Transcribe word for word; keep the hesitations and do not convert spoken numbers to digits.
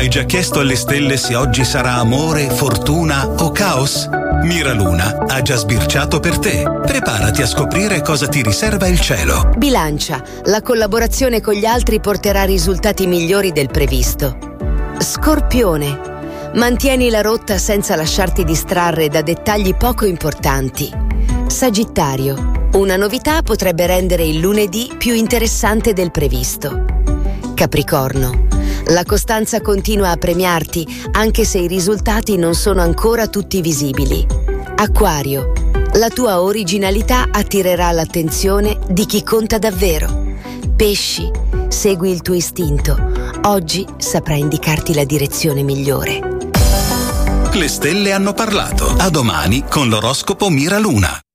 Hai già chiesto alle stelle se oggi sarà amore, fortuna o caos? Miraluna ha già sbirciato per te. Preparati a scoprire cosa ti riserva il cielo. Bilancia, la collaborazione con gli altri porterà risultati migliori del previsto. Scorpione, mantieni la rotta senza lasciarti distrarre da dettagli poco importanti. Sagittario, una novità potrebbe rendere il lunedì più interessante del previsto. Capricorno, la costanza continua a premiarti anche se i risultati non sono ancora tutti visibili. Acquario, la tua originalità attirerà l'attenzione di chi conta davvero. Pesci, segui il tuo istinto. Oggi saprà indicarti la direzione migliore. Le stelle hanno parlato. A domani con l'oroscopo Miraluna.